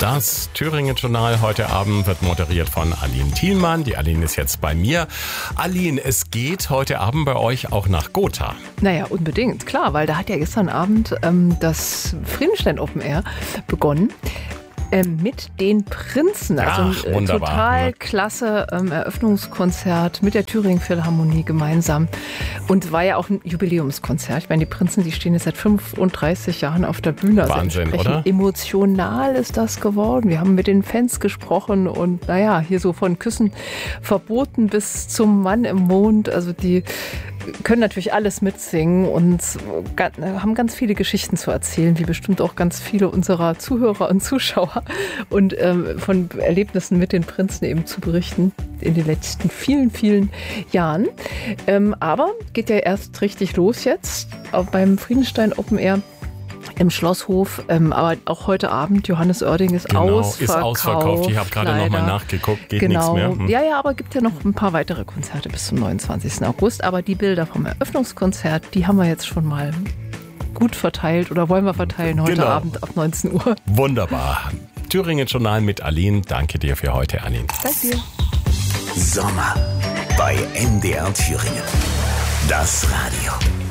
Das Thüringen-Journal heute Abend wird moderiert von Aline Thielmann. Die Aline ist jetzt bei mir. Aline, es geht heute Abend bei euch auch nach Gotha. Naja, unbedingt, klar, weil da hat ja gestern Abend das Friedenstein Open Air begonnen. Mit den Prinzen, also ein total klasse Eröffnungskonzert mit der Thüringen Philharmonie gemeinsam und war ja auch ein Jubiläumskonzert. Ich meine, die Prinzen, die stehen jetzt seit 35 Jahren auf der Bühne. Wahnsinn, also oder? Emotional ist das geworden. Wir haben mit den Fans gesprochen und naja, hier so von Küssen verboten bis zum Mann im Mond. Also die können natürlich alles mitsingen und haben ganz viele Geschichten zu erzählen, wie bestimmt auch ganz viele unserer Zuhörer und Zuschauer und von Erlebnissen mit den Prinzen eben zu berichten in den letzten vielen, vielen Jahren. Aber geht ja erst richtig los jetzt beim Friedenstein Open Air im Schlosshof, aber auch heute Abend, Johannes Oerding ist ausverkauft. Ist ausverkauft. Ich habe gerade nochmal nachgeguckt, geht nichts mehr. Ja, aber gibt ja noch ein paar weitere Konzerte bis zum 29. August. Aber die Bilder vom Eröffnungskonzert, die haben wir jetzt schon mal gut verteilt oder wollen wir verteilen heute Abend ab 19 Uhr. Wunderbar. Thüringen-Journal mit Aline. Danke dir für heute, Aline. Danke dir. Sommer bei MDR Thüringen. Das Radio.